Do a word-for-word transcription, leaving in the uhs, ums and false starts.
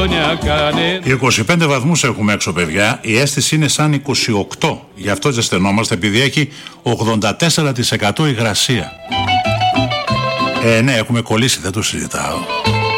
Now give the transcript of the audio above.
χρόνια κάνε. είκοσι πέντε βαθμούς έχουμε έξω, παιδιά. Η αίσθηση είναι σαν είκοσι οκτώ. Γι' αυτό ζεσθενόμαστε, επειδή έχει ογδόντα τέσσερα τοις εκατό υγρασία. Ε, ναι, έχουμε κολλήσει, δεν το συζητάω.